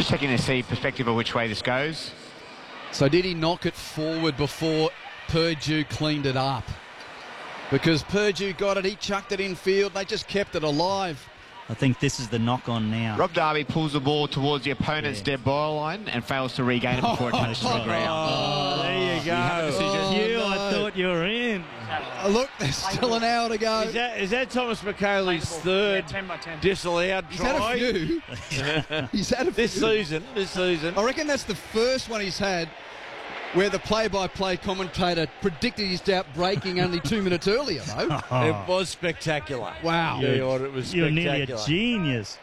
Just checking to see perspective of which way this goes. So did he knock it forward before Purdue cleaned it up? Because Purdue got it, he chucked it in field, they just kept it alive. I think this is the knock-on now. Rob Darby pulls the ball towards the opponent's dead ball line and fails to regain it before it touches the ground. Oh, there you go. I thought you were in. Look, there's still an hour to go. Is that Thomas McKaylee's third 10 by 10. disallowed He's try? had a few. He's had a few. This season. I reckon that's the first one he's had where the play-by-play commentator predicted his doubt breaking only 2 minutes earlier, though. It was spectacular. Wow. Yeah, it was You're spectacular. nearly a genius.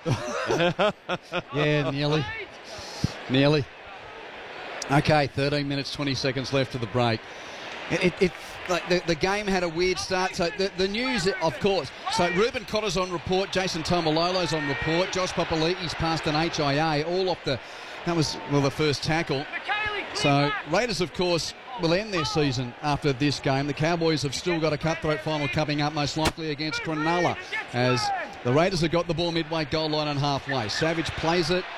Yeah, nearly. Okay, 13 minutes, 20 seconds left of the break. Like the game had a weird start. So the news, of course. So Ruben Cotter's on report. Jason Tomalolo's on report. Josh Papali'i's passed an HIA. All off the first tackle. So Raiders, of course, will end their season after this game. The Cowboys have still got a cutthroat final coming up, most likely against Cronulla, as the Raiders have got the ball midway goal line and halfway. Savage plays it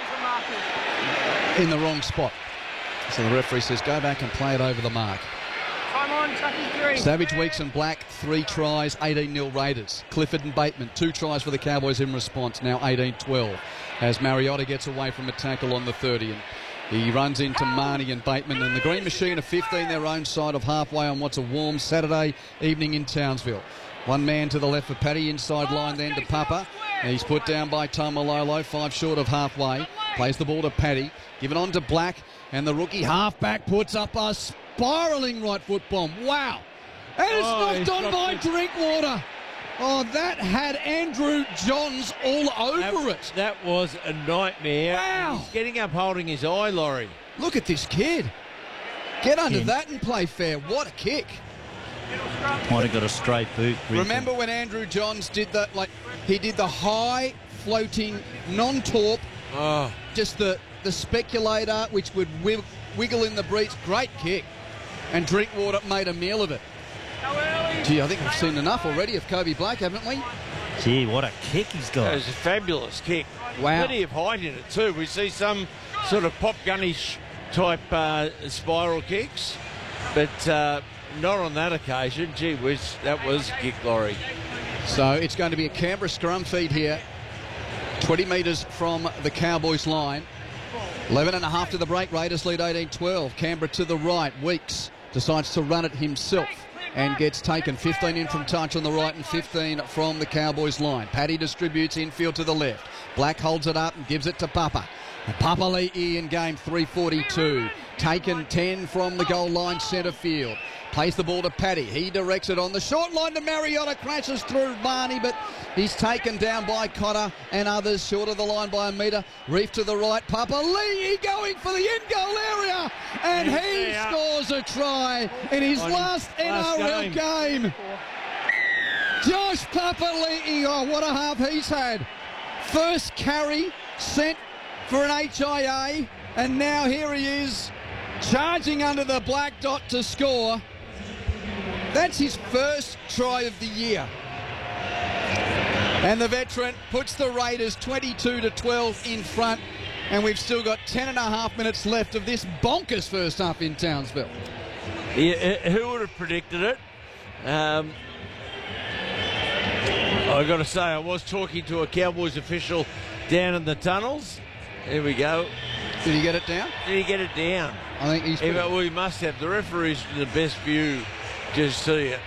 in the wrong spot. So the referee says, go back and play it over the mark. Time on, Chucky 3. Savage, Weeks and Black, 3 tries, 18-0 Raiders. Clifford and Bateman, 2 tries for the Cowboys in response, now 18-12. As Mariotta gets away from a tackle on the 30. And he runs into Marnie and Bateman, and the Green Machine are 15 their own side of halfway on what's a warm Saturday evening in Townsville. One man to the left for Paddy, inside line then to Papa. And he's put down by Tomalolo, 5 short of halfway. Plays the ball to Paddy, given on to Black, and the rookie halfback puts up a spiralling right foot bomb. Wow! And it's knocked on by Drinkwater. Oh, that had Andrew Johns all over it. That was a nightmare. Wow. He's getting up holding his eye, Laurie. Look at this kid. Get under that and play fair. What a kick. Might have got a straight boot. Remember when Andrew Johns did that, he did the high floating non-torp, just the speculator, which would wiggle in the breeze. Great kick. And Drinkwater made a meal of it. Gee, I think we've seen enough already of Kobe Black, haven't we? Gee, what a kick he's got. That was a fabulous kick. Wow. Plenty of height in it too. We see some sort of pop gunnish type spiral kicks, but not on that occasion. Gee whiz, that was a kick, Laurie. So it's going to be a Canberra scrum feed here. 20 metres from the Cowboys line. 11 and a half to the break. Raiders lead 18-12. Canberra to the right. Weeks decides to run it himself and gets taken. 15 in from touch on the right and 15 from the Cowboys line. Paddy distributes infield to the left. Black holds it up and gives it to Papa. And Papali'i in game, 3:42. Taken 10 from the goal line centre field. Plays the ball to Paddy. He directs it on the short line to Mariotta. Crashes through Barney, but he's taken down by Cotter and others short of the line by a metre. Reef to the right. Papali'i going for the in-goal area. And he scores a try in his last NRL game. Josh Papali'i, oh, what a half he's had. First carry sent for an HIA, and now here he is charging under the black dot to score. That's his first try of the year. And the veteran puts the Raiders 22-12 in front, and we've still got 10 and a half minutes left of this bonkers first half in Townsville. Yeah, who would have predicted it? I've got to say, I was talking to a Cowboys official down in the tunnels. There we go. Did he get it down? Did he get it down? I think he's... Well, he must have. The referee's the best view to see it.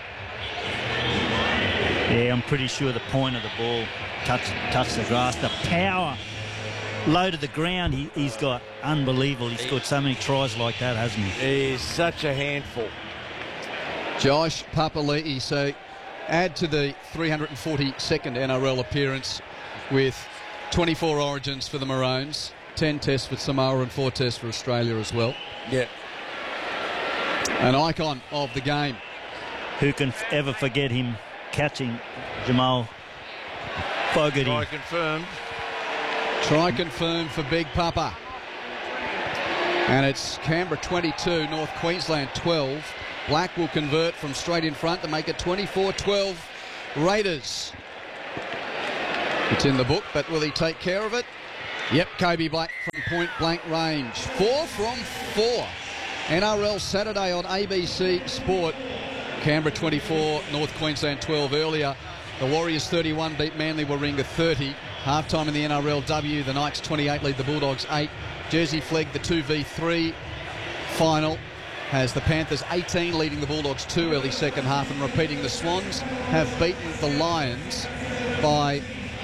Yeah, I'm pretty sure the point of the ball touched the grass. The power, low to the ground, he's got unbelievable. He's scored so many tries like that, hasn't he? He's such a handful. Josh Papali'i, so add to the 342nd NRL appearance with 24 origins for the Maroons, 10 tests for Samoa and 4 tests for Australia as well. Yeah. An icon of the game. Who can ever forget him catching Jamal Fogarty? I confirmed. Try confirmed for Big Papa. And it's Canberra 22, North Queensland 12. Black will convert from straight in front to make it 24-12 Raiders. It's in the book, but will he take care of it? Yep, Kobe Black from point blank range. 4 from 4. NRL Saturday on ABC Sport. Canberra 24, North Queensland 12 earlier. The Warriors 31 beat Manly Warringah 30. Half-time in the NRLW, the Knights 28 lead the Bulldogs 8. Jersey Flegg, the 2v3 final, has the Panthers 18 leading the Bulldogs 2 early second half, and repeating, the Swans have beaten the Lions by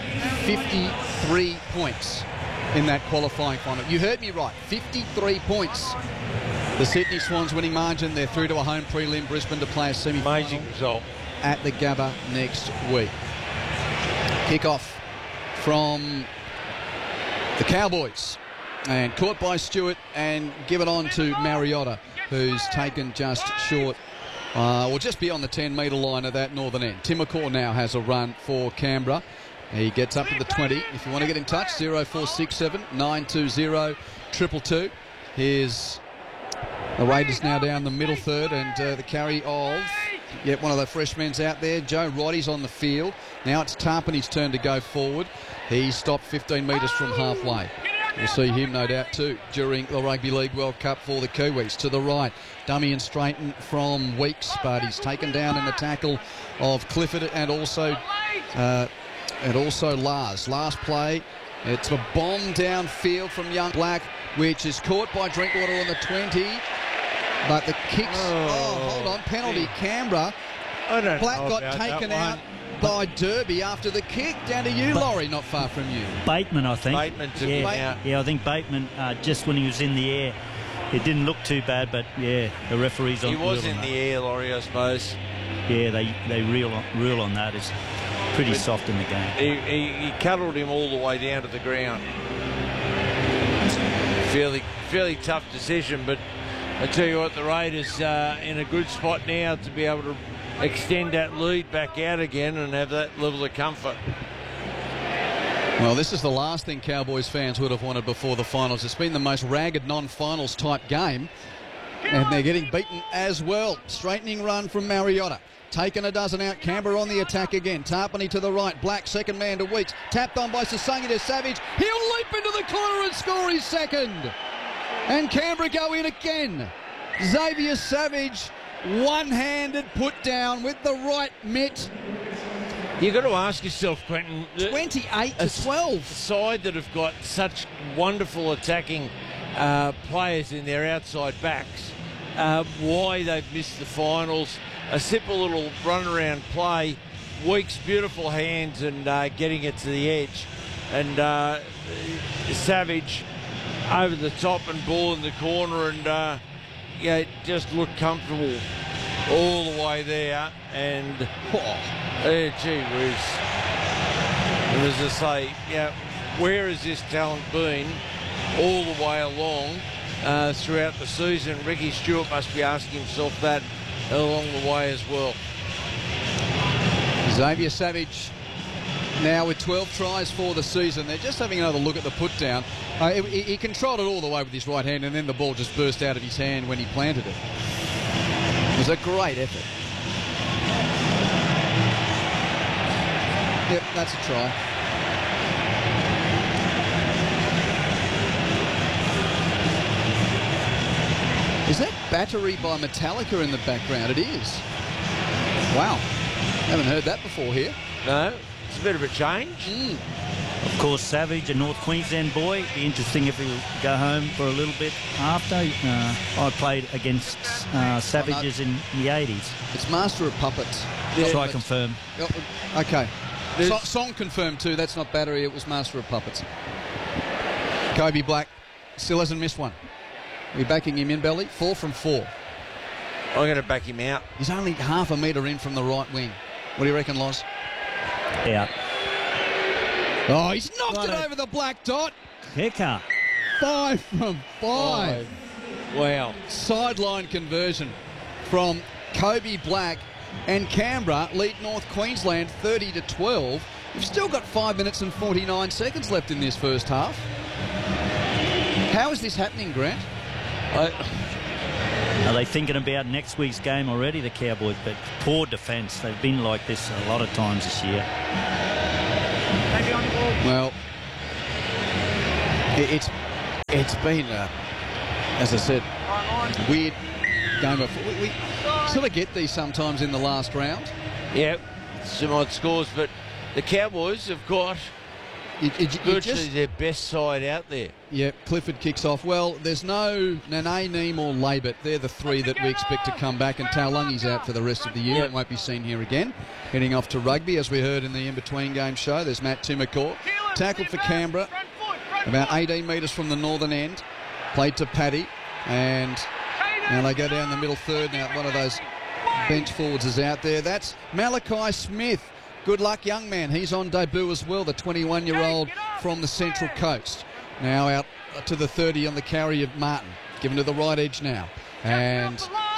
53 points in that qualifying final. You heard me right, 53 points. The Sydney Swans winning margin. They're through to a home prelim, Brisbane to play a semi-final. Amazing result. At the Gabba next week. Kick-off from the Cowboys. And caught by Stewart and given on to Mariota, who's taken just short, or just beyond the 10-metre line of that northern end. Tim McCaw now has a run for Canberra. He gets up to the 20. If you want to get in touch, 0467 920 222. Here's the Raiders now down the middle third, and the carry of one of the freshmen out there. Joe Roddy's on the field. Now it's Tarpany's turn to go forward. He stopped 15 metres from halfway. We'll see him, no doubt, too, during the Rugby League World Cup for the Kiwis. To the right, dummy and straighten from Weeks, but he's taken down in the tackle of Clifford and also Lars. Last play, it's a bomb downfield from Young Black, which is caught by Drinkwater on the 20. But the kicks, hold on, penalty, Canberra. I don't Black know got about taken that out by Derby after the kick. Down to you, Laurie, not far from you. Bateman, I think. Bateman took him out. Yeah, I think Bateman, just when he was in the air, it didn't look too bad, but yeah, the referees on. He was in the air, Laurie, I suppose. Yeah, they rule on that. It's pretty soft in the game. He cuddled him all the way down to the ground. Fairly tough decision, but I tell you what, the Raiders in a good spot now to be able to extend that lead back out again and have that level of comfort. Well, this is the last thing Cowboys fans would have wanted before the finals. It's been the most ragged non-finals type game, and they're getting beaten as well. Straightening run from Mariota. Taken a dozen out. Canberra on the attack again. Tarpany to the right. Black second man to Weeks. Tapped on by Sasangi to Savage. He'll leap into the corner and score his second. And Canberra go in again. Xavier Savage, one-handed put down with the right mitt. You've got to ask yourself, Quentin, 28-12. A side that have got such wonderful attacking players in their outside backs, why they've missed the finals. A simple little run-around play, Weeks' beautiful hands and getting it to the edge. And Savage over the top and ball in the corner, and just looked comfortable all the way there. And gee whiz. And as I say, where has this talent been all the way along throughout the season? Ricky Stewart must be asking himself that along the way as well. Xavier Savage now with 12 tries for the season. They're just having another look at the put down. He controlled it all the way with his right hand, and then the ball just burst out of his hand when he planted it. It was a great effort. Yep, that's a try. Is that Battery by Metallica in the background? It is. Wow. Haven't heard that before here. No, it's a bit of a change. Of course, Savage, a North Queensland boy. Be interesting if he'll go home for a little bit after. I played against Savages in the 80s. It's Master of Puppets. Yeah, so I confirm. Okay. Song confirmed too. That's not Battery. It was Master of Puppets. Kobe Black still hasn't missed one. Are you backing him in, Belly? 4 from 4. I'm going to back him out. He's only half a metre in from the right wing. What do you reckon, Loz? Yeah. Oh, he's knocked it over the black dot. Kicker. 5 from 5. Wow. Sideline conversion from Kobe Black, and Canberra lead North Queensland 30-12. We've still got 5 minutes and 49 seconds left in this first half. How is this happening, Grant? Are they thinking about next week's game already, the Cowboys? But poor defence. They've been like this a lot of times this year. Well, it's It's been, as I said, weird game of... We sort of get these sometimes in the last round. Yeah, some odd scores, but the Cowboys have got virtually their best side out there. Yeah, Clifford kicks off. Well, there's no Nene, Neem or Labert. They're the three that we expect to come back, and Taulungi's out for the rest of the year and won't be seen here again. Heading off to rugby, as we heard in the in-between game show. There's Matt Timokor. Tackled for Canberra, about 18 metres from the northern end. Played to Paddy, and now they go down the middle third. Now one of those bench forwards is out there. That's Malachi Smith. Good luck, young man. He's on debut as well, the 21-year-old from the Central Coast. Now out to the 30 on the carry of Martin. Given to the right edge now. And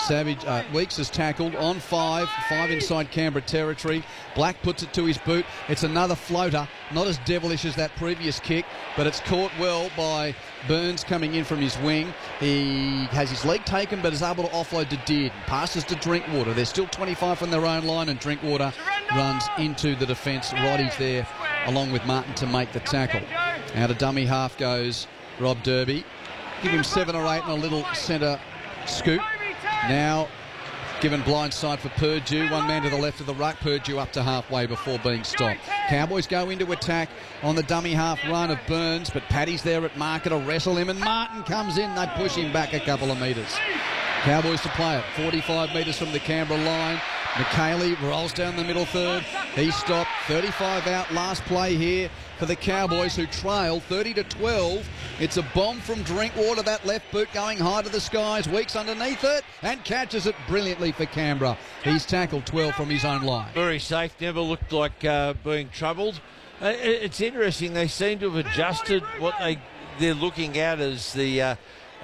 Weeks is tackled on 5 inside Canberra territory. Black puts it to his boot. It's another floater, not as devilish as that previous kick, but it's caught well by Burns coming in from his wing. He has his leg taken, but is able to offload to Dearden. Passes to Drinkwater. They're still 25 from their own line, and Drinkwater runs into the defence. Righties there, along with Martin, to make the tackle. Out of dummy half goes Rob Derby. Give him 7 or 8 and a little centre scoop. Now given blindside for Purdue. One man to the left of the ruck. Purdue up to halfway before being stopped. Cowboys go into attack on the dummy half run of Burns, but Paddy's there at marker to wrestle him, and Martin comes in. They push him back a couple of metres. Cowboys to play it. 45 metres from the Canberra line. McKaylee rolls down the middle third. He's stopped. 35 out. Last play here for the Cowboys, who trail 30-12. It's a bomb from Drinkwater. That left boot going high to the skies. Weeks underneath it and catches it brilliantly for Canberra. He's tackled 12 from his own line. Very safe. Never looked like being troubled. It's interesting. They seem to have adjusted what they're looking at as the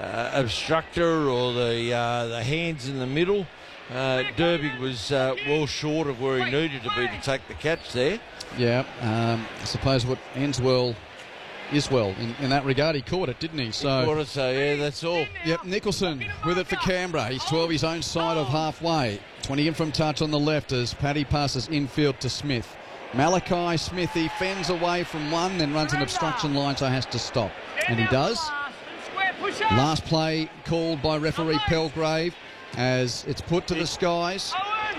obstructor or the hands in the middle. Derby was well short of where he needed to be to take the catch there. Yeah, I suppose what ends well is well. In that regard, he caught it, didn't he? So, he caught it, so yeah, that's all. Yep, Nicholson with it for Canberra. He's 12 his own side of halfway. 20 in from touch on the left as Paddy passes infield to Smith. Malachi Smith, he fends away from one, then runs an obstruction line, so has to stop. And he does. Last play called by referee Pelgrave as it's put to the skies.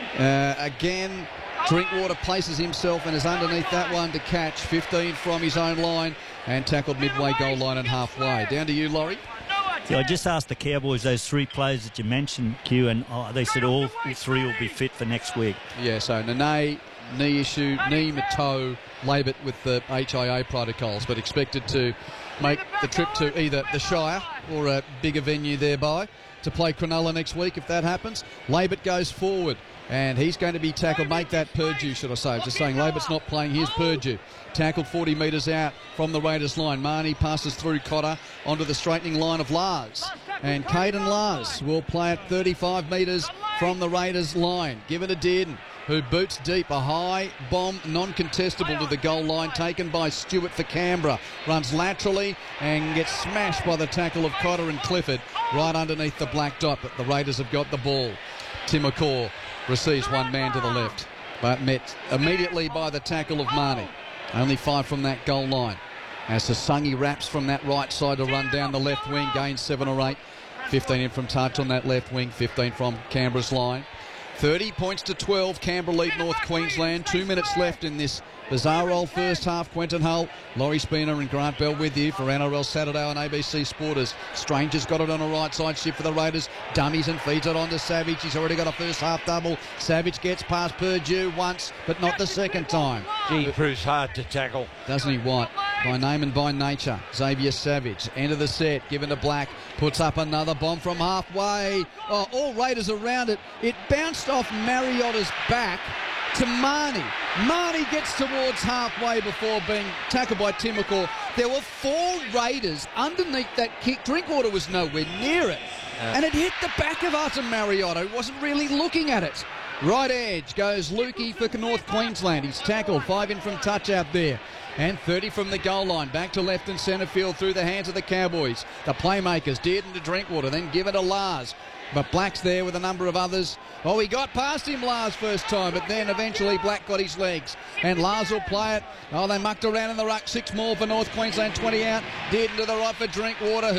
Again, Drinkwater places himself and is underneath that one to catch. 15 from his own line and tackled midway goal line and halfway. Down to you, Laurie. Yeah, I just asked the Cowboys, those 3 players that you mentioned, Q, and they said all 3 will be fit for next week. Yeah, so Nene, knee issue, knee, toe, Labert with the HIA protocols, but expected to make the trip to either the Shire or a bigger venue thereby to play Cronulla next week if that happens. Labert goes forward and he's going to be tackled. Make that Purdue, should I say. Just saying Labert's not playing. Here's Purdue. Tackled 40 metres out from the Raiders line. Marnie passes through Cotter onto the straightening line of Lars. And Caden Lars will play at 35 metres from the Raiders line. Give it to Dearden, who boots deep. A high bomb, non-contestable to the goal line, taken by Stewart for Canberra. Runs laterally and gets smashed by the tackle of Cotter and Clifford right underneath the black dot. But the Raiders have got the ball. Timokor receives one man to the left, but met immediately by the tackle of Marnie. Only 5 from that goal line. As Sasungi wraps from that right side to run down the left wing, gains 7 or 8. 15 in from touch on that left wing, 15 from Canberra's line. 30 points to 12, Canberra lead North Queensland. 2 minutes left in this bizarre old first half. Quentin Hull, Laurie Spooner and Grant Bell with you for NRL Saturday on ABC Sporters. Stranger's got it on a right side shift for the Raiders. Dummies and feeds it on to Savage. He's already got a first half double. Savage gets past Purdue once, but not the second time. He proves hard to tackle. Doesn't he, White? By name and by nature. Xavier Savage, end of the set, given to Black, puts up another bomb from halfway. Oh, all Raiders around it. It bounced off Mariotta's back to Marnie. Marnie gets towards halfway before being tackled by Timokor. There were 4 Raiders underneath that kick. Drinkwater was nowhere near it. And it hit the back of Artem Mariotta, who wasn't really looking at it. Right edge goes Lukey for North Queensland. He's tackled, 5 in from touch out there. And 30 from the goal line. Back to left and centre field through the hands of the Cowboys. The playmakers, Dearden to Drinkwater, then give it to Lars. But Black's there with a number of others. Oh, he got past him Lars first time, but then eventually Black got his legs. And Lars will play it. Oh, they mucked around in the ruck. 6 more for North Queensland, 20 out. Dearden to the right for Drinkwater.